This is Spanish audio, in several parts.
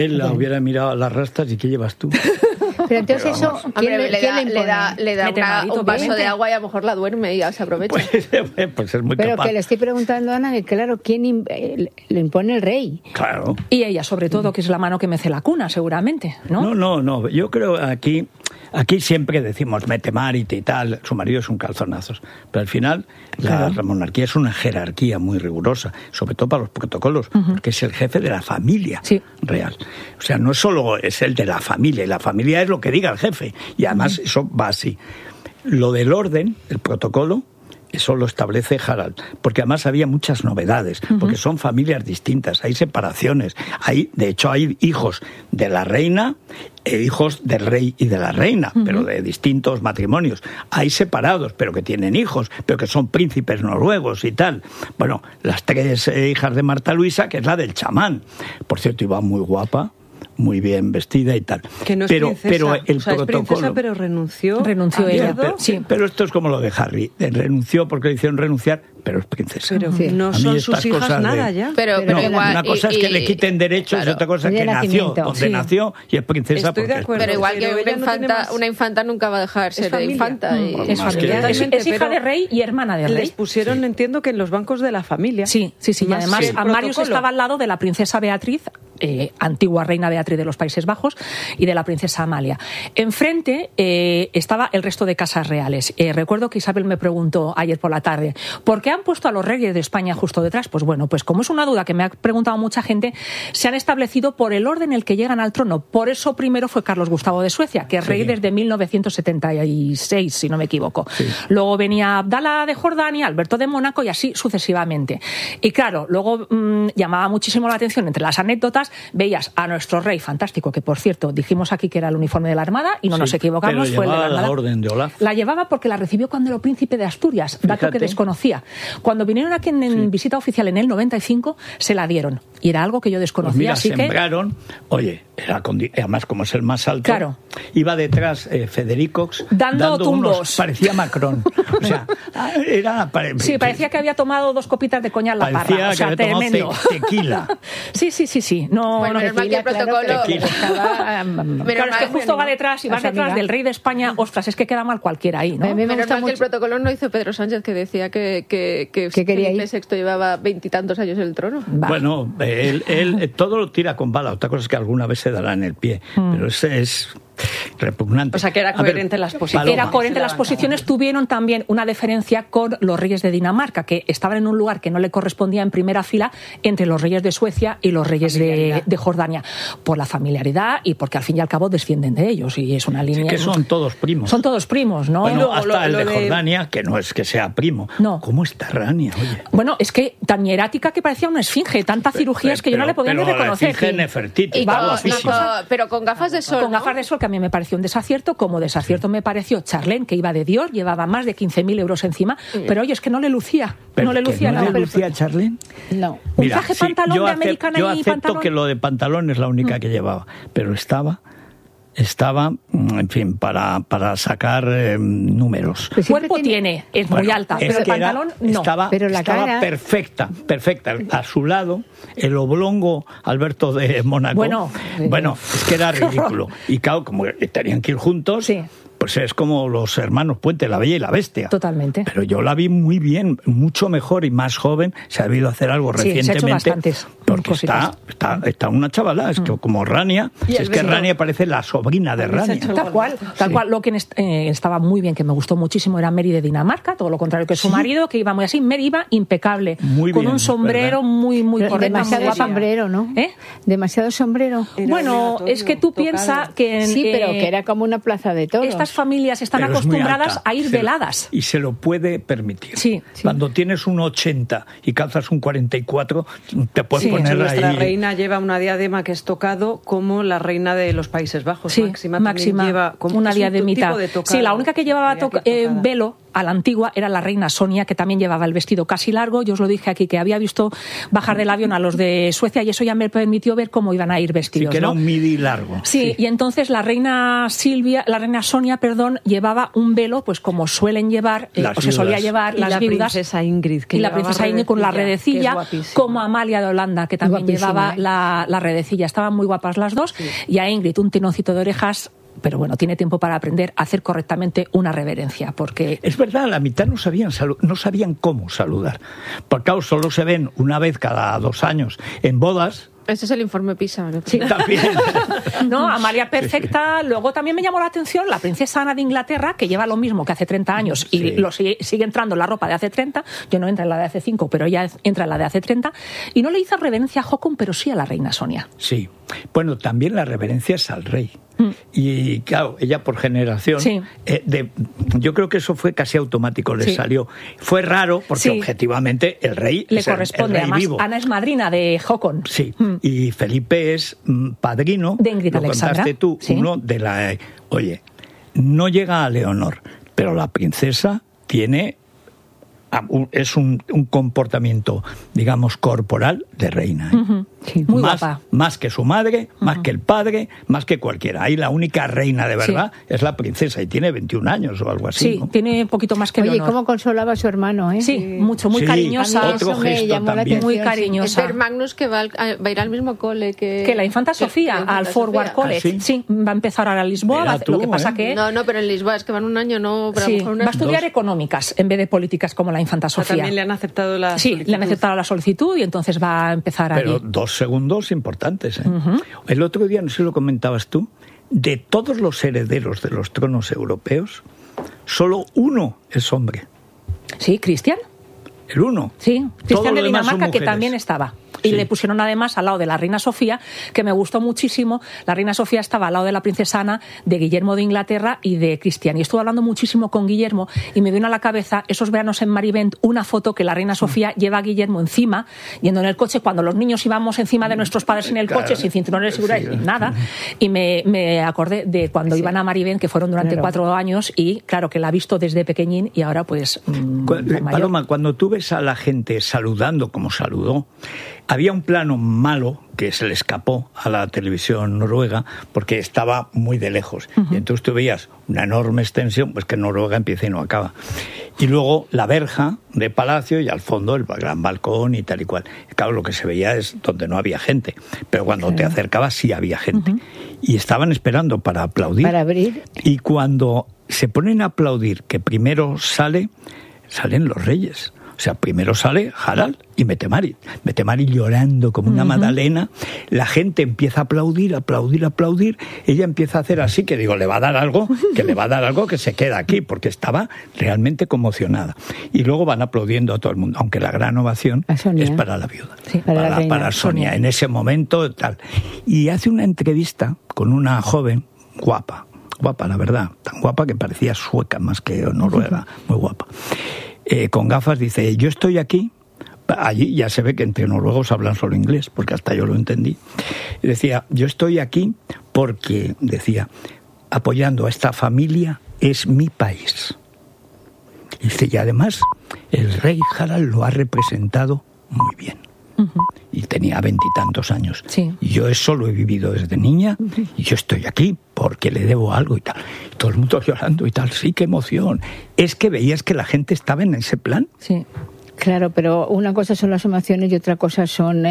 Él la hubiera mirado a las rastas y ¿qué llevas tú? Pero entonces eso, ¿quién le da un vaso de agua y a lo mejor la duerme y ya se aprovecha. Pues es muy Pero capaz. que le estoy preguntando a Ana, que claro, ¿quién lo impone el rey? Claro. Y ella, sobre todo, que es la mano que mece la cuna, seguramente, ¿no? No. Yo creo aquí siempre decimos mete Marit y tal, su marido es un calzonazos. Pero al final la monarquía es una jerarquía muy rigurosa, sobre todo para los protocolos, porque es el jefe de la familia real. O sea, no solo es el de la familia, y la familia es lo que diga el jefe. Y además eso va así. Lo del orden, el protocolo, eso lo establece Harald, porque además había muchas novedades, porque son familias distintas, hay separaciones, de hecho hay hijos de la reina e hijos del rey y de la reina, pero de distintos matrimonios. Hay separados, pero que tienen hijos, pero que son príncipes noruegos y tal. Bueno, las 3 hijas de Marta Luisa, que es la del chamán. Por cierto, iba muy guapa, muy bien vestida y tal. Que no es princesa. Pero el o sea, protocolo... es princesa, pero renunció ella. Pero esto es como lo de Harry. Renunció porque le hicieron renunciar, pero es princesa. Pero no son sus hijas nada ya. Pero igual, una cosa es que le quiten derechos y otra cosa es que nació donde nació y es princesa. Estoy de acuerdo. Pero igual que una infanta nunca va a dejar ser de infanta. Es familia. Es hija de rey y hermana de rey. Les pusieron, entiendo, que en los bancos de la familia. Sí. Y además Marius estaba al lado de la princesa Beatriz, antigua reina Beatriz de los Países Bajos, y de la princesa Amalia. Enfrente estaba el resto de casas reales. Recuerdo que Isabel me preguntó ayer por la tarde, ¿por qué han puesto a los reyes de España justo detrás? Pues bueno, pues como es una duda que me ha preguntado mucha gente, se han establecido por el orden en el que llegan al trono. Por eso primero fue Carlos Gustavo de Suecia, que es rey desde 1976, si no me equivoco. Luego venía Abdala de Jordania, Alberto de Mónaco y así sucesivamente. Y claro, luego llamaba muchísimo la atención entre las anécdotas, veías a nuestro rey fantástico, que por cierto dijimos aquí que era el uniforme de la Armada y no nos equivocamos, pero fue el de la llevaba Armada. la orden de Olaf. La llevaba porque la recibió cuando era príncipe de Asturias, dato que desconocía. Cuando vinieron aquí en visita oficial en el 95, se la dieron. Y era algo que yo desconocía. Pues mira, así sembraron, además como es el más alto, iba detrás Federicox dando tumbos. Parecía Macron. O sea, parecía que había tomado 2 copitas de coñac la parra. O sea, tremendo. Tequila. Sí. No, es mal que el protocolo... Pero es que justo va detrás y vas detrás del rey de España. Ostras, es que queda mal cualquiera ahí, ¿no? Menos mal que el protocolo no hizo Pedro Sánchez, que decía que Felipe VI llevaba 20 y tantos años en el trono. Bueno, él todo lo tira con bala. Otra cosa es que alguna vez se dará en el pie. Pero ese es repugnante. O sea, que era coherente las posiciones. Era coherente las posiciones. Tuvieron también una deferencia con los reyes de Dinamarca, que estaban en un lugar que no le correspondía en primera fila entre los reyes de Suecia y los reyes de Jordania, por la familiaridad y porque al fin y al cabo descienden de ellos, y es una línea... Sí, que son todos primos. Son todos primos, ¿no? Bueno, hasta el de Jordania, que no es que sea primo. No. ¿Cómo está Rania, oye? Bueno, es que tan hierática que parecía una esfinge, tanta cirugía es que yo no le podía ni reconocer. Pero con gafas de sol, Con gafas de sol, que a mí me pareció un desacierto. Como desacierto me pareció Charlene, que iba de Dior, llevaba más de 15.000 euros encima, pero oye, es que no le lucía. ¿No le lucía Charlene? No. Un traje pantalón de americana yo y acepto pantalón. que lo de pantalón es la única que llevaba, pero estaba, en fin, para sacar números. El cuerpo tiene, es muy alta, pero el pantalón no. Estaba perfecta. A su lado, el oblongo Alberto de Mónaco. Bueno, es que era ridículo. Y claro, como tenían que ir juntos... Sí. Pues es como los hermanos Puente, La Bella y la Bestia. Totalmente. Pero yo la vi muy bien, mucho mejor y más joven. Se ha debido hacer algo recientemente. Se ha hecho bastantes porque está una chavala, es que como Rania. Es que Rania parece la sobrina de Rania. Tal cual. Lo que estaba muy bien, que me gustó muchísimo, era Mary de Dinamarca, todo lo contrario que su marido, que iba muy así. Mary iba impecable, muy con bien, un sombrero muy correcto. Demasiado sombrero, ¿no? Demasiado sombrero. Bueno, es que tú piensas que... Sí, pero que era como una plaza de toros. Estas familias están acostumbradas a ir veladas. Y se lo puede permitir. Sí. Cuando tienes un 80 y calzas un 44, te puedes poner nuestra ahí... reina lleva una diadema que es tocado como la reina de los Países Bajos. Máxima lleva como una diademita. Sí, la única que llevaba velo a la antigua era la reina Sonia, que también llevaba el vestido casi largo. Yo os lo dije aquí, que había visto bajar del avión a los de Suecia y eso ya me permitió ver cómo iban a ir vestidos. Sí, que era un midi largo. Sí, y entonces la reina Sonia, llevaba un velo, pues como suelen llevar, o se solía llevar las viudas. Princesa Ingrid, y la princesa Ingrid con la redecilla, como Amalia de Holanda, que también llevaba la redecilla. Estaban muy guapas las dos, y a Ingrid un tenoncito de orejas. Pero bueno, tiene tiempo para aprender a hacer correctamente una reverencia, porque... Es verdad, la mitad no sabían cómo saludar. Porque claro, solo se ven una vez cada 2 años en bodas. Ese es el informe PISA. Sí, también. No, Amalia perfecta. Sí. Luego también me llamó la atención la princesa Ana de Inglaterra, que lleva lo mismo que hace 30 años y sigue entrando en la ropa de hace 30. Yo no entro en la de hace 5, pero ella entra en la de hace 30. Y no le hizo reverencia a Haakon, pero sí a la reina Sonia. Sí. Bueno, también la reverencia es al rey. Y claro, ella por generación, yo creo que eso fue casi automático, le salió. Fue raro porque objetivamente el rey le corresponde. El rey además, vivo. Ana es madrina de Haakon. Sí, y Felipe es padrino, de Ingrid Alexandra. Contaste tú, uno de la... Oye, no llega a Leonor, pero la princesa tiene... Es un comportamiento, digamos, corporal de reina. Sí, muy guapa. Más que su madre, más que el padre, más que cualquiera. Ahí la única reina de verdad es la princesa y tiene 21 años o algo así. Sí, ¿no? tiene un poquito más que Leonor. Oye, ¿cómo consolaba a su hermano? Sí, mucho, muy cariñosa. Otro gesto también. Muy cariñosa. Es Magnus, que va a ir al mismo cole que la infanta Sofía, al Forward College. Sí, va a empezar ahora a Lisboa. Lo que pasa que... No, pero en Lisboa es que van un año, no... Pero va a estudiar económicas en vez de políticas como la infanta Sofía. También le han aceptado la solicitud. Sí, le han aceptado la solicitud y entonces va a empezar Pero allí. 2 segundos importantes. El otro día, no sé si lo comentabas tú, de todos los herederos de los tronos europeos, solo uno es hombre. Sí, Cristian. El uno. Sí, Cristian de Dinamarca, que también estaba. Y le pusieron además al lado de la reina Sofía, que me gustó muchísimo. La reina Sofía estaba al lado de la princesa Ana, de Guillermo de Inglaterra y de Cristian. Y estuve hablando muchísimo con Guillermo y me vino a la cabeza esos veranos en Marivent una foto que la reina Sofía lleva a Guillermo encima, yendo en el coche, cuando los niños íbamos encima de nuestros padres en el coche, sin cinturones de seguridad y sin nada. Y me acordé de cuando iban a Marivent, que fueron durante 4 años, y claro, que la ha visto desde pequeñín y ahora pues... Paloma, cuando tú ves a la gente saludando como saludó, había un plano malo que se le escapó a la televisión noruega porque estaba muy de lejos. Y entonces tú veías una enorme extensión, pues que Noruega empieza y no acaba. Y luego la verja de palacio y al fondo el gran balcón y tal y cual. Claro, lo que se veía es donde no había gente, pero cuando te acercabas sí había gente. Y estaban esperando para aplaudir. Para abrir. Y cuando se ponen a aplaudir, que primero salen los reyes. O sea, primero sale Harald y Mette-Marit. Mette-Marit llorando como una magdalena. La gente empieza a aplaudir. Ella empieza a hacer así, que digo, le va a dar algo que se queda aquí, porque estaba realmente conmocionada. Y luego van aplaudiendo a todo el mundo, aunque la gran ovación es para la viuda. Sí, para Sonia. En ese momento, tal. Y hace una entrevista con una joven guapa, la verdad, tan guapa que parecía sueca más que noruega, muy guapa. Con gafas, dice, yo estoy aquí, allí ya se ve que entre noruegos hablan solo inglés, porque hasta yo lo entendí. Y decía, yo estoy aquí porque, decía, apoyando a esta familia, es mi país. Y dice, y además, el rey Harald lo ha representado muy bien. Y tenía 20 y tantos años. Sí. Y yo eso lo he vivido desde niña, y yo estoy aquí porque le debo algo y tal. Y todo el mundo llorando y tal. Sí, qué emoción. Es que veías que la gente estaba en ese plan. Sí. Claro, pero una cosa son las emociones y otra cosa son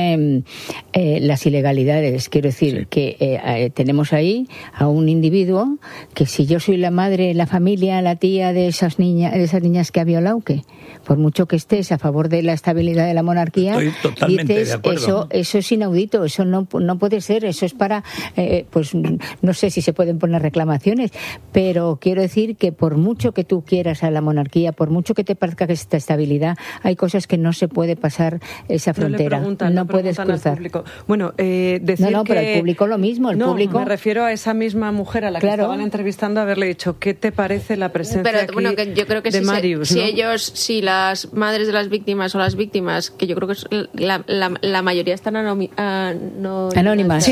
las ilegalidades. Quiero decir que tenemos ahí a un individuo que, si yo soy la madre, la familia, la tía de esas niñas que ha violado, ¿qué? Por mucho que estés a favor de la estabilidad de la monarquía, estoy totalmente dices, de acuerdo. Eso es inaudito, eso no puede ser, eso es para, pues no sé si se pueden poner reclamaciones, pero quiero decir que por mucho que tú quieras a la monarquía, por mucho que te parezca que esta estabilidad, hay cosas que no se puede pasar esa frontera, no puedes cruzar. Bueno, decir no, pero el público lo mismo, público... me refiero a esa misma mujer a la que estaban entrevistando, haberle dicho, ¿qué te parece la presencia aquí que yo creo que de Marius? Si las madres de las víctimas o las víctimas, que yo creo que la mayoría están anónimas,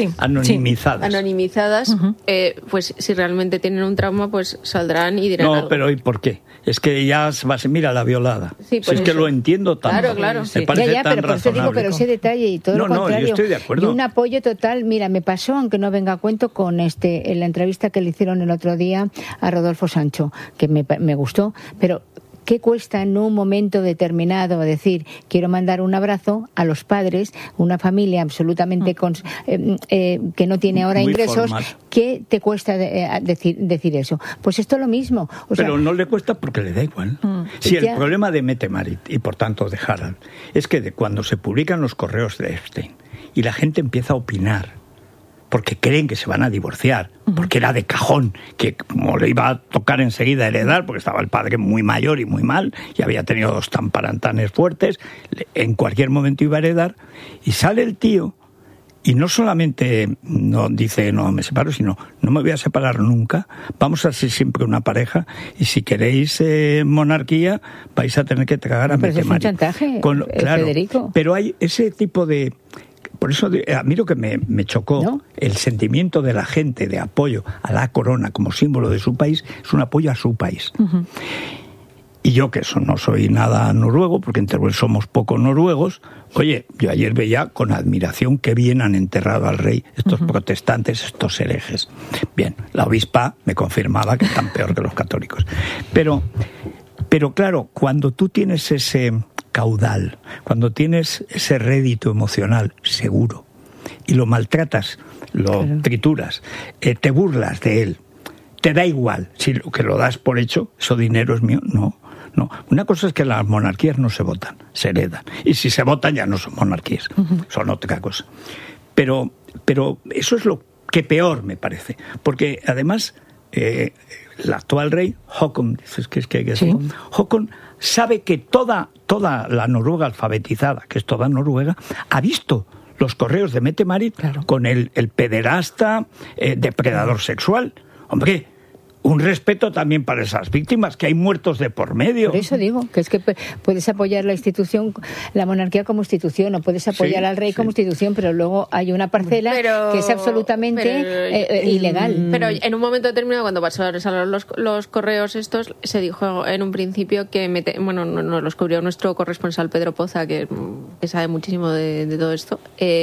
anonimizadas, pues si realmente tienen un trauma, pues saldrán y dirán No, algo. pero ¿y por qué? Es que ya se va a mira la violada. Sí, si es que lo entiendo tanto. Claro. Me parece tan pero por eso digo, pero ese detalle y todo lo contrario. Yo estoy de acuerdo. Y un apoyo total. Mira, me pasó, aunque no venga a cuento, con en la entrevista que le hicieron el otro día a Rodolfo Sancho, que me gustó, pero ¿qué cuesta en un momento determinado decir, quiero mandar un abrazo a los padres, una familia absolutamente que no tiene ahora muy ingresos? Formal. ¿Qué te cuesta decir eso? Pues esto es lo mismo. Pero no le cuesta porque le da igual. Si el problema de Mette Marit y por tanto de Harald es que cuando se publican los correos de Epstein y la gente empieza a opinar porque creen que se van a divorciar, porque era de cajón, que como le iba a tocar enseguida heredar, porque estaba el padre muy mayor y muy mal, y había tenido 2 tamparantanes fuertes, en cualquier momento iba a heredar, y sale el tío, y no solamente no dice no me separo, sino no me voy a separar nunca, vamos a ser siempre una pareja, y si queréis monarquía, vais a tener que tragar a Mette Marit. Es un chantaje, claro, Federico. Pero hay ese tipo de... Por eso a mí lo que me chocó, ¿no? El sentimiento de la gente de apoyo a la corona como símbolo de su país, es un apoyo a su país. Y yo, que no soy nada noruego, porque en Teruel somos poco noruegos, oye, yo ayer veía con admiración qué bien han enterrado al rey estos protestantes, estos herejes. Bien, la obispa me confirmaba que están peor que los católicos. Pero claro, cuando tú tienes ese caudal, cuando tienes ese rédito emocional seguro y lo maltratas, lo trituras, te burlas de él, te da igual si lo que lo das por hecho, eso dinero es mío, no. Una cosa es que las monarquías no se votan, se heredan, y si se votan ya no son monarquías, son otra cosa. Pero eso es lo que peor me parece, porque además el actual rey Håkon, dices que hay que decir, Håkon sabe que toda la Noruega alfabetizada, que es toda Noruega, ha visto los correos de Mette Marit con el pederasta, depredador sexual. Hombre, un respeto también para esas víctimas, que hay muertos de por medio. Por eso digo, que es que puedes apoyar la institución, la monarquía como institución, o puedes apoyar al rey como institución, pero luego hay una parcela que es absolutamente ilegal. Pero en un momento determinado, cuando pasaron los correos estos, se dijo en un principio que nos los cubrió nuestro corresponsal Pedro Poza, que sabe muchísimo de todo esto,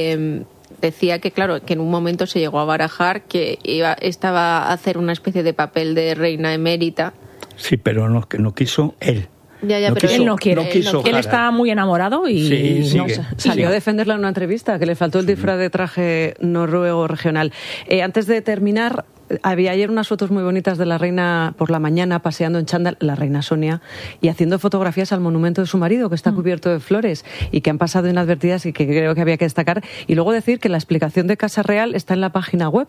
decía que, claro, que en un momento se llegó a barajar que estaba a hacer una especie de papel de reina emérita. Sí, pero no quiso él. Pero él no quiere. Él está muy enamorado y salió a defenderla en una entrevista, que le faltó el disfraz de traje noruego regional. Antes de terminar, había ayer unas fotos muy bonitas de la reina por la mañana paseando en chándal, la reina Sonia, y haciendo fotografías al monumento de su marido, que está cubierto de flores y que han pasado inadvertidas y que creo que había que destacar. Y luego decir que la explicación de Casa Real está en la página web.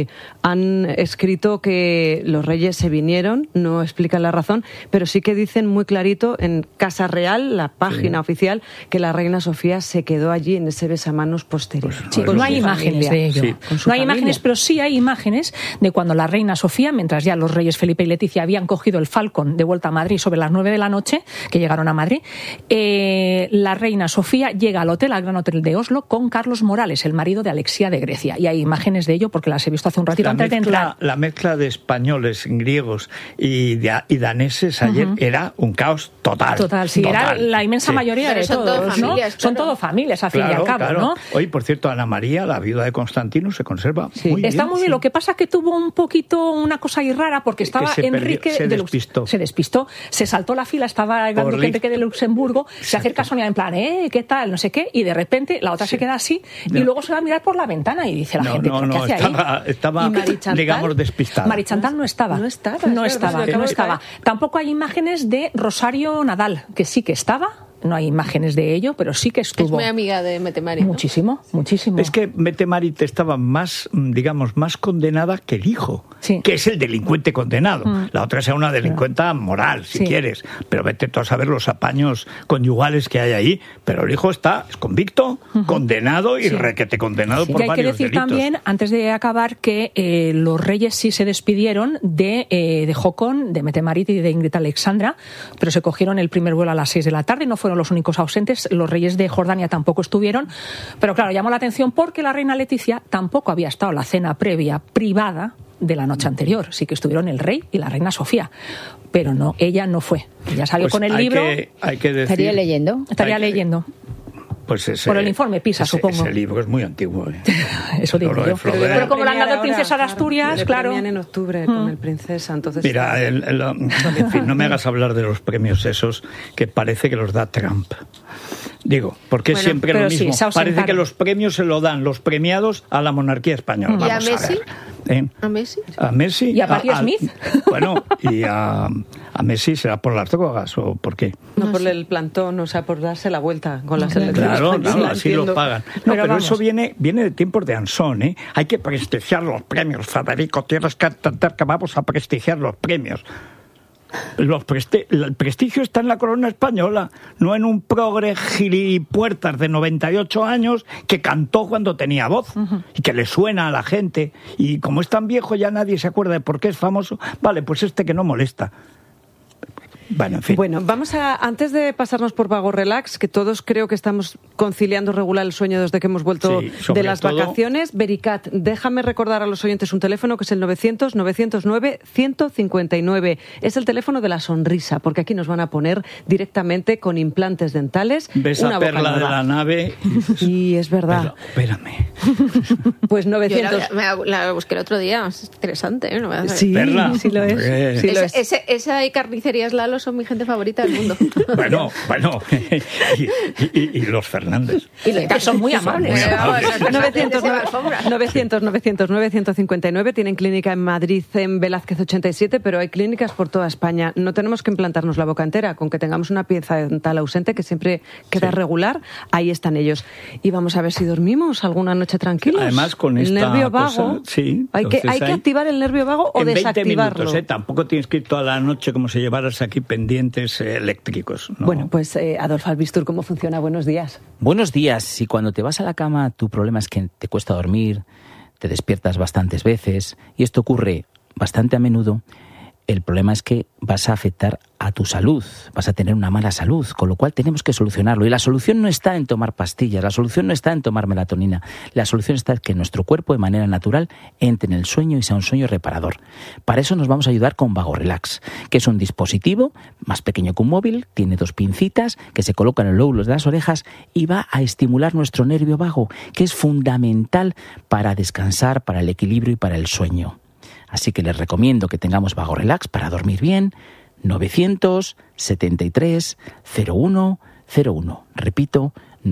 Han escrito que los reyes se vinieron, no explican la razón, pero sí que dicen muy clarito en Casa Real, la página oficial, que la reina Sofía se quedó allí en ese besamanos posterior. No hay imágenes de ello. No hay imágenes, pero sí hay imágenes de cuando la reina Sofía, mientras ya los reyes Felipe y Leticia habían cogido el Falcon de vuelta a Madrid sobre las 9 de la noche, que llegaron a Madrid, la reina Sofía llega al Gran Hotel de Oslo con Carlos Morales, el marido de Alexia de Grecia. Y hay imágenes de ello porque las he visto hace un ratito antes de entrar. La mezcla de españoles, griegos y daneses ayer era un caos total. Era la inmensa mayoría de todos, ¿no? Son todas familias, al fin y al cabo, ¿no? Hoy, por cierto, Ana María, la viuda de Constantino, se conserva muy bien. Está muy bien. Lo que pasa es que tuvo un poquito una cosa ahí rara porque estaba Enrique se despistó, se saltó la fila, estaba el gran duque Enrique de Luxemburgo, se acerca a Sonia en plan, ¿qué tal? No sé qué, y de repente la otra se queda así y luego se va a mirar por la ventana y dice la gente, ¿qué hace ahí? Estaba digamos, despistada. Mari Chantal no estaba. Tampoco hay imágenes de Rosario Nadal, que sí que estaba. No hay imágenes de ello, pero sí que estuvo. Es muy amiga de Mette Marit, ¿no? Muchísimo. Es que Mette Marit estaba más condenada que el hijo, que es el delincuente condenado. La otra sea una delincuenta moral, si quieres. Pero vete tú a saber los apaños conyugales que hay ahí. Pero el hijo es convicto, condenado y requete condenado por varios delitos. Y hay que decir también, antes de acabar, que los reyes sí se despidieron de Håkon, de Mette Marit y de Ingrid Alexandra, pero se cogieron el primer vuelo a las 6 de la tarde, no fueron los únicos ausentes, los reyes de Jordania tampoco estuvieron, pero claro, llamó la atención porque la reina Leticia tampoco había estado en la cena previa privada de la noche anterior. Sí que estuvieron el rey y la reina Sofía, pero no, ella no fue. Ella salió con el libro. Hay que decir, ¿Estaría leyendo? Estaría leyendo. Pues por el informe PISA, supongo. Ese libro es muy antiguo. Eso digo yo. Pero como le han dado el Princesa de Asturias, claro. En octubre con el Princesa, entonces... Mira, en fin, no me hagas hablar de los premios esos que parece que los da Trump. Digo, porque es siempre lo mismo. Sí, parece que los premios se lo dan los premiados a la monarquía española. ¿Y a Messi? ¿A Messi? A Messi. ¿Y a Patti Smith? Bueno, y a Messi será por las drogas o por qué. No por el plantón, o sea, por darse la vuelta con las elecciones. Claro, así lo pagan. No, pero eso viene de tiempos de Ansón, ¿eh? Hay que prestigiar los premios, Federico. Tienes que entender que vamos a prestigiar los premios. El prestigio está en la corona española, no en un progre gilipuertas de 98 años que cantó cuando tenía voz y que le suena a la gente. Y como es tan viejo ya nadie se acuerda de por qué es famoso. Vale, pues que no molesta. Bueno, en fin. Bueno, vamos antes de pasarnos por Vago Relax, que todos creo que estamos conciliando regular el sueño desde que hemos vuelto de las vacaciones. Vericat, déjame recordar a los oyentes un teléfono que es el 900-909-159. Es el teléfono de la sonrisa, porque aquí nos van a poner directamente con implantes dentales. Ves una a Perla de la nave. Y es verdad. Pero, espérame. Pues 900. Yo la busqué el otro día, es interesante, ¿eh? No me sí, Perla. Sí lo es. Sí lo es. Esa y carnicerías Lalo son mi gente favorita del mundo. Bueno. Y los Fernández. Y que son muy amables. 900-959 tienen clínica en Madrid, en Velázquez 87, pero hay clínicas por toda España. No tenemos que implantarnos la boca entera, con que tengamos una pieza dental ausente que siempre queda regular, ahí están ellos. Y vamos a ver si dormimos alguna noche tranquilos. Además, con esta nervio vago, cosa, sí, hay que activar el nervio vago o desactivarlo. 20 minutos, tampoco tienes que ir toda la noche como si llevaras aquí pendientes eléctricos, ¿no? Bueno, pues Adolfo Albistur, ¿cómo funciona? Buenos días. Buenos días. Si cuando te vas a la cama tu problema es que te cuesta dormir, te despiertas bastantes veces, y esto ocurre bastante a menudo, el problema es que vas a afectar a tu salud, vas a tener una mala salud, con lo cual tenemos que solucionarlo. Y la solución no está en tomar pastillas, la solución no está en tomar melatonina, la solución está en que nuestro cuerpo de manera natural entre en el sueño y sea un sueño reparador. Para eso nos vamos a ayudar con Vago Relax, que es un dispositivo más pequeño que un móvil, tiene 2 pincitas que se colocan en los lóbulos de las orejas y va a estimular nuestro nervio vago, que es fundamental para descansar, para el equilibrio y para el sueño. Así que les recomiendo que tengamos Vago Relax para dormir bien. 973 01 01. Repito,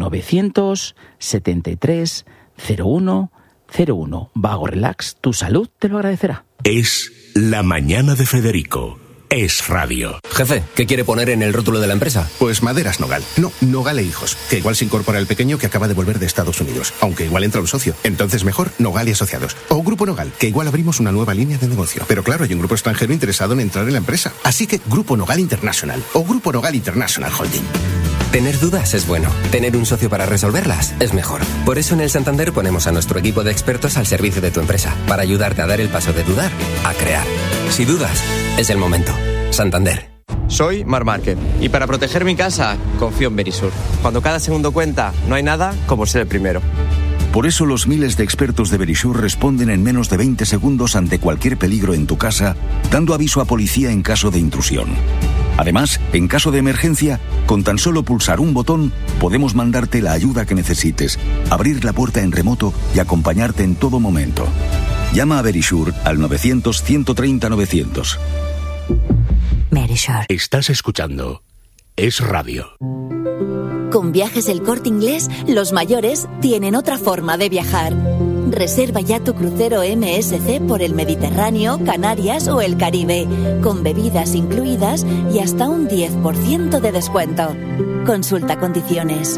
973 01 01. Vago Relax, tu salud te lo agradecerá. Es La Mañana de Federico. Es radio. Jefe, ¿qué quiere poner en el rótulo de la empresa? Pues Maderas Nogal. No, Nogal e Hijos. Que igual se incorpora el pequeño que acaba de volver de Estados Unidos. Aunque igual entra un socio. Entonces mejor Nogal y Asociados. O Grupo Nogal, que igual abrimos una nueva línea de negocio. Pero claro, hay un grupo extranjero interesado en entrar en la empresa. Así que Grupo Nogal International. O Grupo Nogal International Holding. Tener dudas es bueno. Tener un socio para resolverlas es mejor. Por eso en el Santander ponemos a nuestro equipo de expertos al servicio de tu empresa. Para ayudarte a dar el paso de dudar a crear. Si dudas, es el momento. Santander. Soy Marc Márquez y para proteger mi casa confío en Verisur. Cuando cada segundo cuenta, no hay nada como ser el primero. Por eso los miles de expertos de Verisur responden en menos de 20 segundos ante cualquier peligro en tu casa, dando aviso a policía en caso de intrusión. Además, en caso de emergencia, con tan solo pulsar un botón, podemos mandarte la ayuda que necesites, abrir la puerta en remoto y acompañarte en todo momento. Llama a Verisur al 900-130-900. Verisur. Estás escuchando Es Radio. Con Viajes El Corte Inglés, los mayores tienen otra forma de viajar. Reserva ya tu crucero MSC por el Mediterráneo, Canarias o el Caribe, con bebidas incluidas y hasta un 10% de descuento. Consulta condiciones.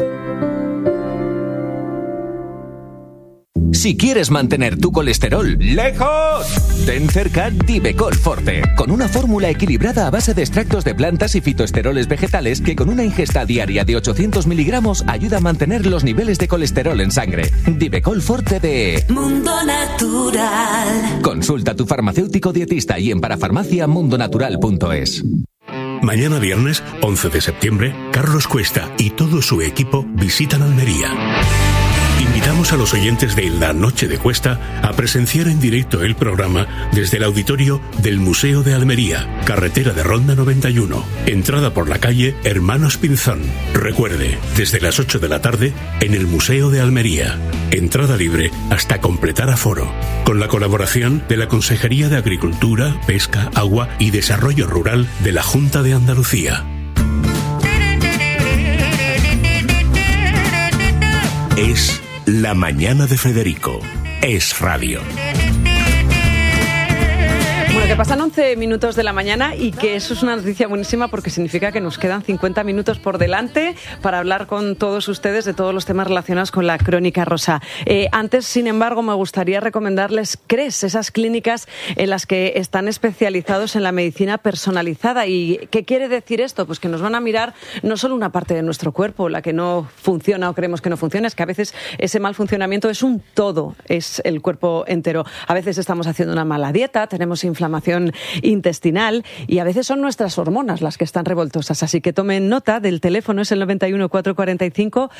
Si quieres mantener tu colesterol lejos, ten cerca Divecol Forte, con una fórmula equilibrada a base de extractos de plantas y fitoesteroles vegetales que con una ingesta diaria de 800 miligramos ayuda a mantener los niveles de colesterol en sangre. Divecol Forte de Mundo Natural. Consulta a tu farmacéutico dietista y en parafarmaciamundonatural.es. Mañana viernes, 11 de septiembre, Carlos Cuesta y todo su equipo visitan Almería. Invitamos a los oyentes de La Noche de Cuesta a presenciar en directo el programa desde el auditorio del Museo de Almería, carretera de Ronda 91, entrada por la calle Hermanos Pinzón. Recuerde, desde las 8 de la tarde en el Museo de Almería. Entrada libre hasta completar aforo. Con la colaboración de la Consejería de Agricultura, Pesca, Agua y Desarrollo Rural de la Junta de Andalucía. Es La Mañana de Federico. Es radio. Bueno, que pasan 11 minutos de la mañana y que eso es una noticia buenísima porque significa que nos quedan 50 minutos por delante para hablar con todos ustedes de todos los temas relacionados con la Crónica Rosa. Antes, sin embargo, me gustaría recomendarles CRES, esas clínicas en las que están especializados en la medicina personalizada. ¿Y qué quiere decir esto? Pues que nos van a mirar no solo una parte de nuestro cuerpo, la que no funciona o creemos que no funciona, es que a veces ese mal funcionamiento es un todo, es el cuerpo entero. A veces estamos haciendo una mala dieta, tenemos inflamación intestinal y a veces son nuestras hormonas las que están revoltosas. Así que tomen nota del teléfono, es el 91 445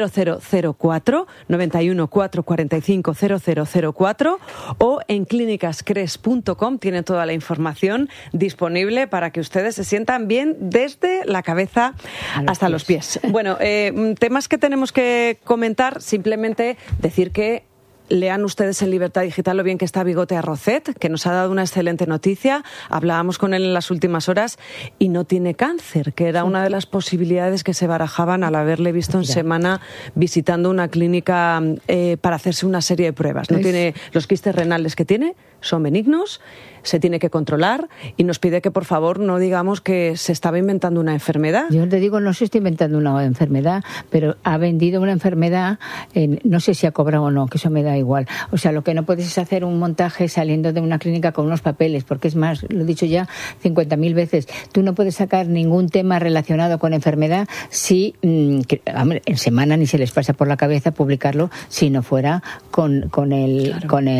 0004, 91 445 0004 o en clínicascres.com tienen toda la información disponible para que ustedes se sientan bien desde la cabeza hasta los pies. Bueno, temas que tenemos que comentar, simplemente decir que lean ustedes en Libertad Digital lo bien que está Bigote Arrocet, que nos ha dado una excelente noticia. Hablábamos con él en las últimas horas y no tiene cáncer, que era una de las posibilidades que se barajaban al haberle visto en semana visitando una clínica para hacerse una serie de pruebas. No tiene, los quistes renales que tiene son benignos, se tiene que controlar y nos pide que por favor no digamos que se estaba inventando una enfermedad. Yo te digo, no se está inventando una enfermedad, pero ha vendido una enfermedad, no sé si ha cobrado o no, que eso me da igual. O sea, lo que no puedes es hacer un montaje saliendo de una clínica con unos papeles, porque es más, lo he dicho ya 50.000 veces, tú no puedes sacar ningún tema relacionado con enfermedad si, hombre, en semana ni se les pasa por la cabeza publicarlo si no fuera con el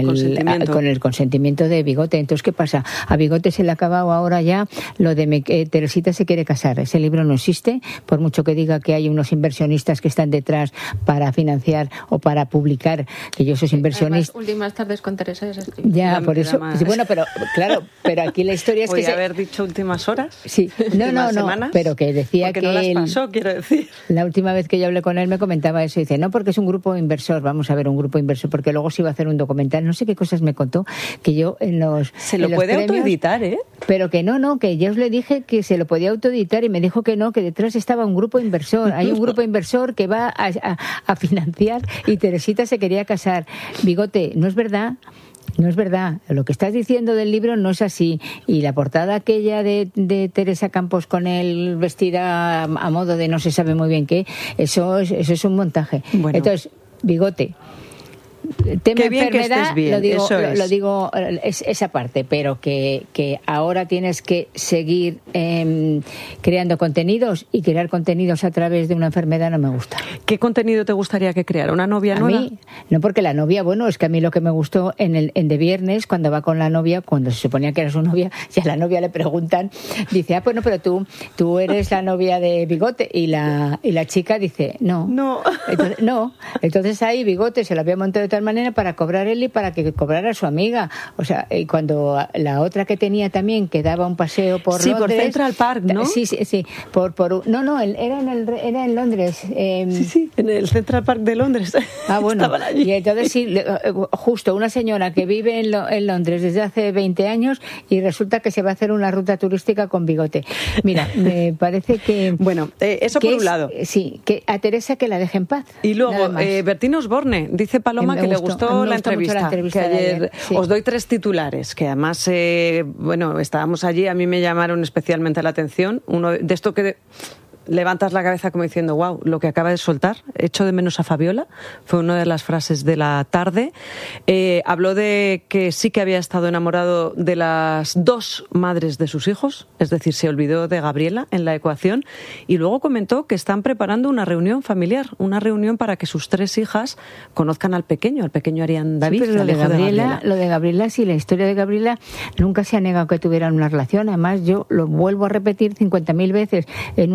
consentimiento de Bigote. Entonces, ¿qué pasa? A Bigote se le ha acabado ahora ya lo de Teresita se quiere casar. Ese libro no existe, por mucho que diga que hay unos inversionistas que están detrás para financiar o para publicar, que yo soy inversionista. Últimas tardes con Teresa ya se escribe. Ya, por eso. Sí, bueno, pero claro, pero aquí la historia es que ¿podría haber dicho últimas horas? Sí, no, semanas, pero que decía porque que no las pasó, quiero decir. La última vez que yo hablé con él me comentaba eso, dice, no, porque es un grupo inversor, vamos a ver, un grupo inversor, porque luego se iba a hacer un documental, no sé qué cosas me contó, que yo en los se lo puede premios, autoeditar, pero que no, que yo os le dije que se lo podía autoeditar y me dijo que no, que detrás estaba un grupo inversor. Hay un grupo inversor que va a financiar y Teresita se quería casar. Bigote, no es verdad. No es verdad. Lo que estás diciendo del libro no es así. Y la portada aquella de Teresa Campos con él vestida a modo de no se sabe muy bien qué, eso es un montaje. Bueno. Entonces, Bigote, tema qué bien enfermedad, que estés bien. Lo digo es esa parte, pero que ahora tienes que seguir creando contenidos y crear contenidos a través de una enfermedad no me gusta. ¿Qué contenido te gustaría que creara? ¿Una novia nueva? A mí, no, porque la novia, bueno, es que a mí lo que me gustó en De Viernes, cuando va con la novia, cuando se suponía que era su novia, y a la novia le preguntan, dice, bueno, pero tú eres la novia de Bigote, y la chica dice, no. Entonces ahí Bigote se lo había montado de tal manera para cobrar él y para que cobrara su amiga. O sea, y cuando la otra que tenía también, que daba un paseo por Londres. Por Central Park, ¿no? Sí. Era en Londres. Sí, en el Central Park de Londres. Ah, bueno. Y entonces sí, justo una señora que vive en Londres desde hace 20 años y resulta que se va a hacer una ruta turística con Bigote. Mira, me parece que... Bueno, eso por un lado. Sí, que a Teresa que la deje en paz. Y luego, Bertín Osborne, dice Paloma que le gustó la entrevista que ayer. Sí. Os doy 3 titulares, que además, estábamos allí, a mí me llamaron especialmente la atención. Uno de esto que... levantas la cabeza como diciendo, wow, lo que acaba de soltar, echo de menos a Fabiola, fue una de las frases de la tarde. Habló de que sí que había estado enamorado de las 2 madres de sus hijos, es decir, se olvidó de Gabriela en la ecuación, y luego comentó que están preparando una reunión familiar, una reunión para que sus 3 hijas conozcan al pequeño Arián David. Sí, pero lo de Gabriela, sí, la historia de Gabriela nunca se ha negado que tuvieran una relación, además yo lo vuelvo a repetir 50.000 veces, en una de las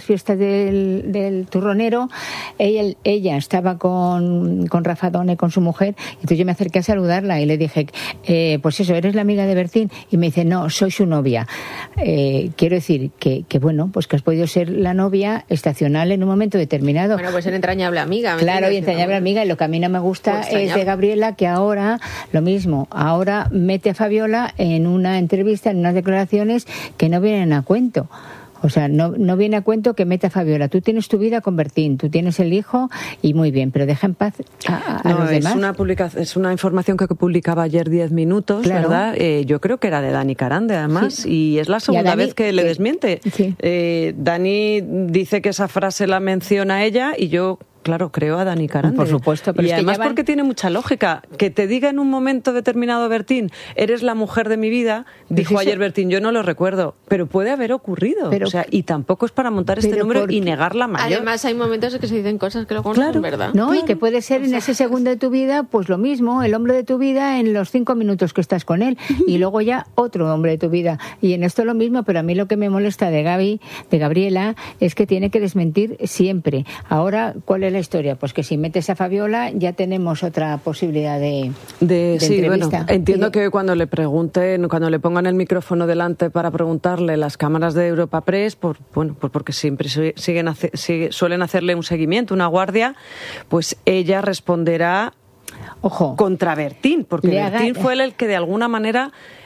las fiestas del turronero, ella estaba con Rafa Done, con su mujer, entonces yo me acerqué a saludarla y le dije, pues eso, ¿eres la amiga de Bertín? Y me dice, no, soy su novia. Quiero decir que bueno, pues que has podido ser la novia estacional en un momento determinado. Bueno, pues ser entrañable amiga. Claro, y entrañable amiga, y lo que a mí no me gusta es de Gabriela, que ahora, lo mismo, ahora mete a Fabiola en una entrevista, en unas declaraciones que no vienen a cuento. O sea, no viene a cuento que meta a Fabiola. Tú tienes tu vida con Bertín, tú tienes el hijo y muy bien, pero deja en paz a los demás. Es una información que publicaba ayer 10 minutos, claro. ¿Verdad? Yo creo que era de Dani Carande, además, sí. Y es la segunda vez que le desmiente. Sí. Dani dice que esa frase la menciona ella y yo... Claro, creo a Dani Carande. Por supuesto. Pero y además porque tiene mucha lógica. Que te diga en un momento determinado Bertín, eres la mujer de mi vida, dijo ayer Bertín, yo no lo recuerdo, pero puede haber ocurrido. Pero, o sea, y tampoco es para montar este número y negar la mayor. Además hay momentos en que se dicen cosas que luego no son verdad. No, claro. Y que puede ser en ese segundo de tu vida, pues lo mismo, el hombre de tu vida en los 5 minutos que estás con él, y luego ya otro hombre de tu vida. Y en esto lo mismo, pero a mí lo que me molesta de Gabriela, es que tiene que desmentir siempre. Ahora, ¿cuál es la historia? Pues que si metes a Fabiola ya tenemos otra posibilidad de sí, entrevista. Bueno, entiendo que cuando le pregunten, cuando le pongan el micrófono delante para preguntarle las cámaras de Europa Press, porque siempre suelen hacerle un seguimiento, una guardia, pues ella responderá contra Bertín, porque Bertín fue el que de alguna manera,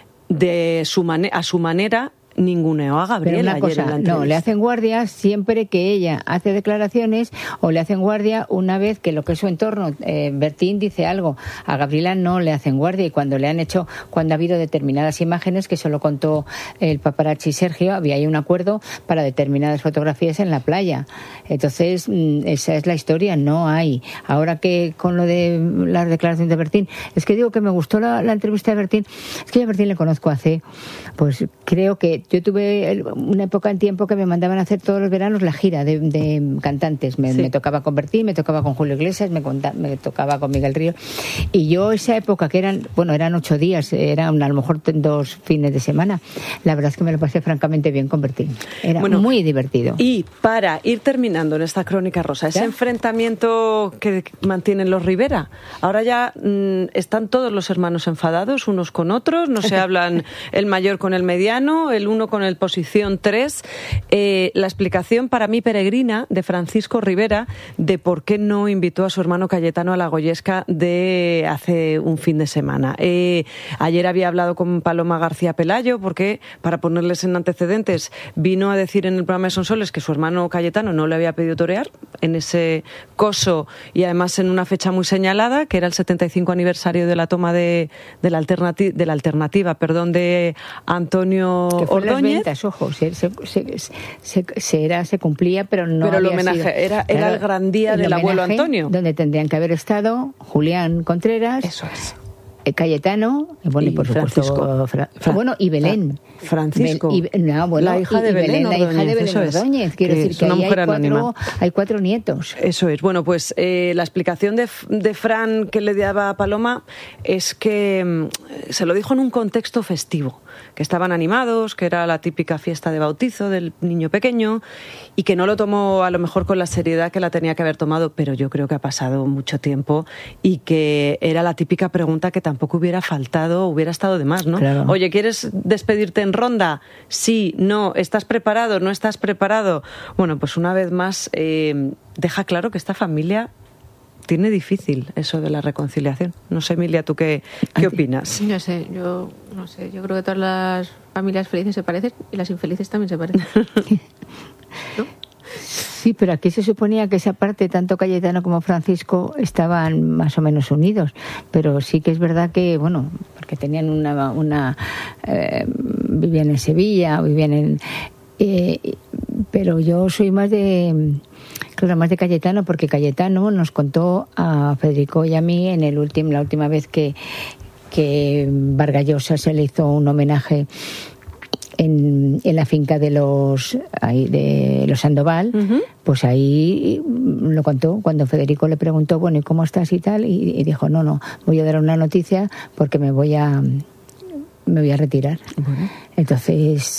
a su manera, ninguneó a Gabriela. Pero una cosa, no, le hacen guardia siempre que ella hace declaraciones, o le hacen guardia una vez que lo que es su entorno, Bertín dice algo. A Gabriela no le hacen guardia, y cuando ha habido determinadas imágenes, que se lo contó el paparazzi Sergio, había ahí un acuerdo para determinadas fotografías en la playa. Entonces, esa es la historia, no hay. Ahora que con lo de las declaraciones de Bertín, es que digo que me gustó la entrevista de Bertín, es que yo a Bertín le conozco pues creo que yo tuve una época en tiempo que me mandaban a hacer todos los veranos la gira de cantantes. Me tocaba con Bertín, me tocaba con Julio Iglesias, me tocaba con Miguel Ríos. Y yo esa época, que eran 8 días, eran a lo mejor 2 fines de semana, la verdad es que me lo pasé francamente bien con Bertín. Era muy divertido. Y para ir terminando en esta crónica rosa, ese enfrentamiento que mantienen los Rivera, ahora ya están todos los hermanos enfadados unos con otros, no se hablan el mayor con el mediano, el uno con el posición 3. La explicación para mí peregrina de Francisco Rivera de por qué no invitó a su hermano Cayetano a la Goyesca de hace un fin de semana. Ayer había hablado con Paloma García Pelayo porque, para ponerles en antecedentes, vino a decir en el programa de Sonsoles que su hermano Cayetano no le había pedido torear en ese coso, y además en una fecha muy señalada, que era el 75 aniversario de la toma de la alternativa de Antonio Ordóñez. Las ventas, ojo, se cumplía, pero no. Pero el había homenaje sido, era el gran día del abuelo Antonio, donde tendrían que haber estado Julián Contreras. Eso es. Cayetano, y por supuesto Francisco. Y Belén. Francisco. La hija de Belén Ordóñez. Quiero decir que ahí hay 4 nietos. Eso es. Bueno, pues la explicación de Fran que le daba a Paloma es que se lo dijo en un contexto festivo, que estaban animados, que era la típica fiesta de bautizo del niño pequeño, y que no lo tomó a lo mejor con la seriedad que la tenía que haber tomado, pero yo creo que ha pasado mucho tiempo y que era la típica pregunta que tampoco hubiera faltado, hubiera estado de más, ¿no? Claro. Oye, ¿quieres despedirte en ronda? Sí, no, ¿estás preparado? ¿No estás preparado? Bueno, pues una vez más deja claro que esta familia tiene difícil eso de la reconciliación. No sé, Emilia, ¿tú qué opinas? Yo creo que todas las familias felices se parecen y las infelices también se parecen. ¿No? Sí, pero aquí se suponía que esa parte, tanto Cayetano como Francisco, estaban más o menos unidos. Pero sí que es verdad que, porque tenían vivían en Sevilla, pero yo soy más de Cayetano, porque Cayetano nos contó a Federico y a mí en la última vez que Vargas Llosa se le hizo un homenaje en la finca de los Sandoval. Uh-huh. Pues ahí lo contó cuando Federico le preguntó, ¿y cómo estás y tal? Y dijo, no, voy a dar una noticia porque me voy a retirar. Uh-huh. Entonces,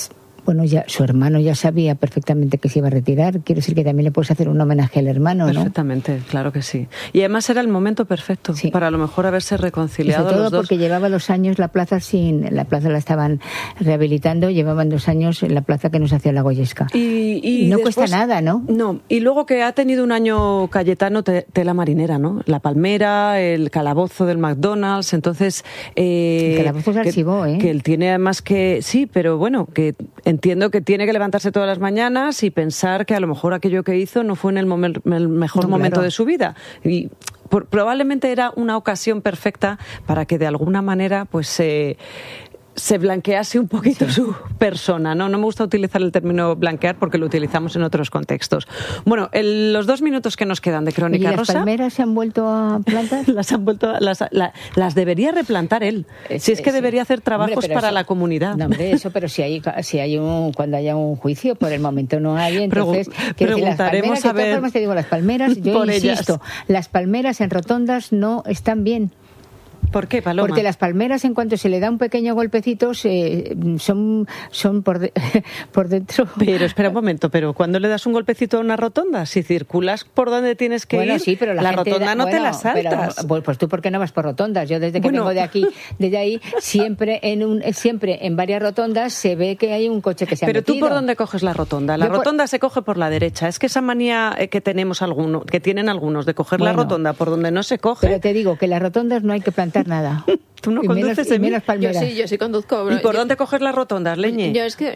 Bueno, ya su hermano ya sabía perfectamente que se iba a retirar. Quiero decir que también le puedes hacer un homenaje al hermano, ¿no? Perfectamente, claro que sí. Y además era el momento perfecto para a lo mejor haberse reconciliado. Y sobre todo los dos. porque llevaba 2 años la plaza la estaban rehabilitando, llevaban 2 años en la plaza que nos hacía la Goyesca. Y no después, cuesta nada, ¿no? No, y luego que ha tenido un año Cayetano tela marinera, ¿no? La palmera, el calabozo del McDonald's, entonces... el calabozo se archivó, ¿eh? Que él tiene además que... Sí, pero bueno, que entiendo que tiene que levantarse todas las mañanas y pensar que a lo mejor aquello que hizo no fue en el mejor momento de su vida. Y probablemente era una ocasión perfecta para que de alguna manera pues se blanquease un poquito su persona, ¿no? No me gusta utilizar el término blanquear porque lo utilizamos en otros contextos. Bueno, los 2 minutos que nos quedan de Crónica Rosa... ¿Y las palmeras se han vuelto a plantar? Las debería replantar él. Si es que debería hacer trabajos para la comunidad. No, hombre, eso, pero cuando haya un juicio, por el momento no hay, entonces... Preguntaremos a ver... De todas formas te digo, las palmeras, yo insisto, las palmeras en rotondas no están bien. ¿Por qué, Paloma? Porque las palmeras, en cuanto se le da un pequeño golpecito, son por dentro. Pero espera un momento, pero ¿cuándo le das un golpecito a una rotonda? Si circulas por donde tienes que ir, sí, pero la rotonda no te la saltas. Pero, pues tú, ¿por qué no vas por rotondas? Yo desde que vengo de aquí, desde ahí, siempre en varias rotondas se ve que hay un coche que se ha metido. Pero tú, ¿por dónde coges la rotonda? La rotonda se coge por la derecha. Es que esa manía que tenemos que tienen algunos de coger la rotonda por donde no se coge. Pero te digo que las rotondas no hay que plantar nada. Tú no conduces de menos palmeras. Yo sí conduzco. ¿Y por dónde coges las rotondas, Leñe? Yo es que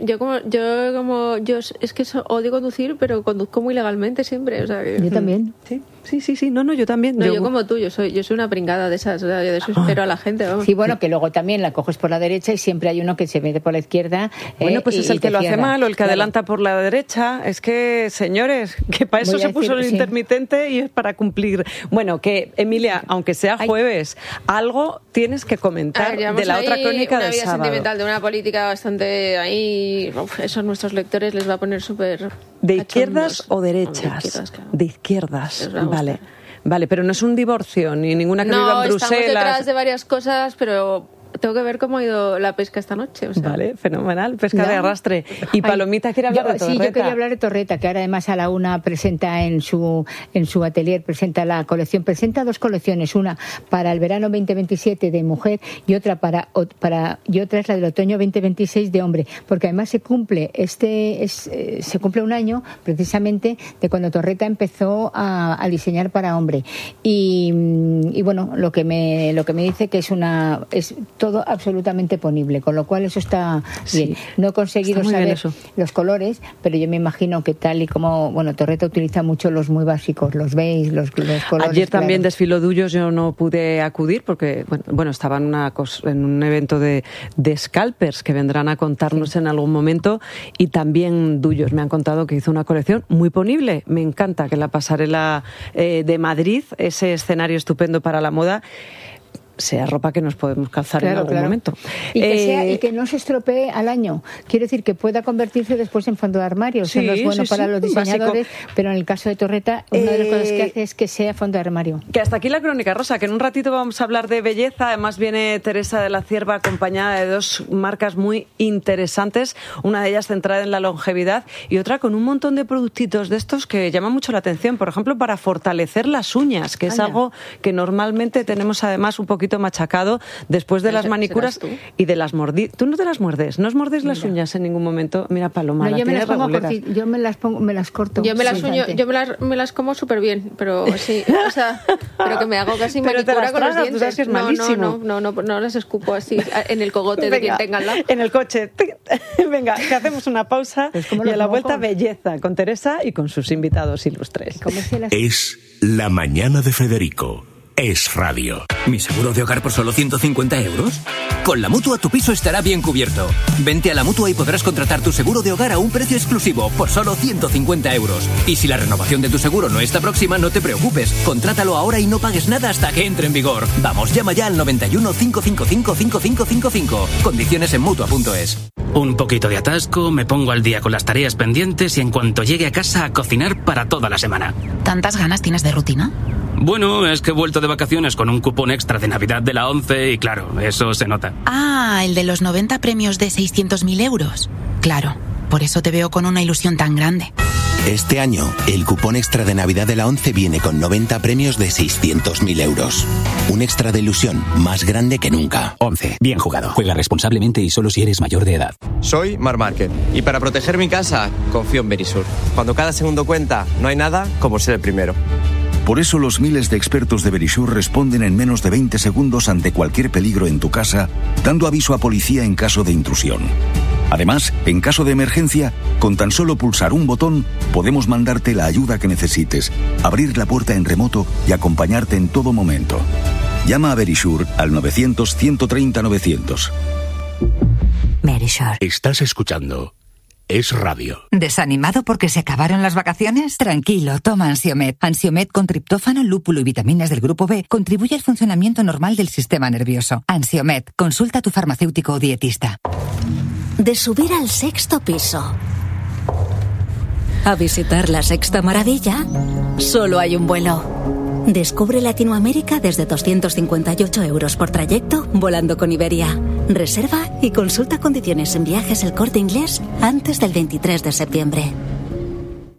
odio conducir, pero conduzco muy legalmente siempre. O sea, yo también. Sí. No, yo también. No, yo como tú, yo soy una pringada de esas. O sea, yo de eso espero a la gente. Vamos. Sí, bueno, que luego también la coges por la derecha y siempre hay uno que se mete por la izquierda. Bueno, pues es el que lo hace mal o el que adelanta por la derecha. Es que, señores, que para eso se puso el intermitente y es para cumplir. Bueno, que Emilia, aunque sea jueves, algo tienes que comentar de la otra crónica del sábado. Una vida sentimental de una política bastante ahí. Eso a nuestros lectores les va a poner súper. ¿De izquierdas o derechas? De izquierdas, claro. De izquierdas, vale, pero no es un divorcio ni ninguna que viva en Bruselas. No, estamos detrás de varias cosas, pero tengo que ver cómo ha ido la pesca esta noche. O sea. Vale, fenomenal, pesca de arrastre. Y Palomita quiere hablar de Torreta. Sí, yo quería hablar de Torreta, que ahora además a la una presenta en su atelier, presenta la colección, presenta 2 colecciones, una para el verano 2027 de mujer y otra y otra es la del otoño 2026 de hombre, porque además se cumple un año precisamente de cuando Torreta empezó a diseñar para hombre. Y bueno, lo que me dice que es todo absolutamente ponible, con lo cual eso está bien. No he conseguido saber los colores, pero yo me imagino que tal y como, Torreta utiliza mucho los muy básicos, los beige, los colores. Ayer también desfiló Dullos, yo no pude acudir porque, estaba en un evento de scalpers que vendrán a contarnos en algún momento, y también Dullos me han contado que hizo una colección muy ponible. Me encanta que la pasarela de Madrid, ese escenario estupendo para la moda, sea ropa que nos podemos calzar en algún momento. Y que no se estropee al año. Quiero decir que pueda convertirse después en fondo de armario. Eso no es bueno para los diseñadores, pero en el caso de Torreta, una de las cosas que hace es que sea fondo de armario. Que hasta aquí la Crónica Rosa, que en un ratito vamos a hablar de belleza. Además viene Teresa de la Cierva acompañada de 2 marcas muy interesantes, una de ellas centrada en la longevidad y otra con un montón de productitos de estos que llaman mucho la atención. Por ejemplo, para fortalecer las uñas, que es algo que normalmente tenemos además un poquito machacado después de las manicuras y de las mordidas. ¿Tú no te las muerdes? ¿No os mordéis las uñas en ningún momento? Mira, Paloma, yo me las corto. Yo me las como súper bien, pero sí, pero que me hago casi manicura con los dientes. Es malísimo. No las escupo así en el cogote de quien tenga al lado. En el coche. Venga, que hacemos una pausa y a la vuelta belleza con Teresa y con sus invitados ilustres. Es La Mañana de Federico. Es radio. ¿Mi seguro de hogar por solo 150 euros? Con la Mutua tu piso estará bien cubierto. Vente a la Mutua y podrás contratar tu seguro de hogar a un precio exclusivo por solo 150 euros. Y si la renovación de tu seguro no está próxima, no te preocupes. Contrátalo ahora y no pagues nada hasta que entre en vigor. Vamos, llama ya al 91 555 5555. Condiciones en Mutua.es. Un poquito de atasco, me pongo al día con las tareas pendientes y en cuanto llegue a casa a cocinar para toda la semana. ¿Tantas ganas tienes de rutina? Bueno, es que he vuelto de vacaciones con un cupón extra de Navidad de la ONCE y claro, eso se nota. Ah, el de los 90 premios de 600.000 euros. Claro. Por eso te veo con una ilusión tan grande. Este año, el cupón extra de Navidad de la ONCE viene con 90 premios de 600.000 euros. Un extra de ilusión más grande que nunca. ONCE. Bien jugado. Juega responsablemente y solo si eres mayor de edad. Soy Marc Márquez y para proteger mi casa confío en Verisur. Cuando cada segundo cuenta, no hay nada como ser el primero. Por eso los miles de expertos de Verisur responden en menos de 20 segundos ante cualquier peligro en tu casa, dando aviso a policía en caso de intrusión. Además, en caso de emergencia, con tan solo pulsar un botón, podemos mandarte la ayuda que necesites, abrir la puerta en remoto y acompañarte en todo momento. Llama a Verisur al 900-130-900. Verisur. Estás escuchando Es Radio. ¿Desanimado porque se acabaron las vacaciones? Tranquilo, toma Ansiomed. Ansiomed con triptófano, lúpulo y vitaminas del grupo B contribuye al funcionamiento normal del sistema nervioso. Ansiomed, consulta a tu farmacéutico o dietista. De subir al 6º piso a visitar la Sexta Maravilla, solo hay un vuelo. Descubre Latinoamérica desde 258 euros por trayecto volando con Iberia. Reserva y consulta condiciones en Viajes El Corte Inglés antes del 23 de septiembre.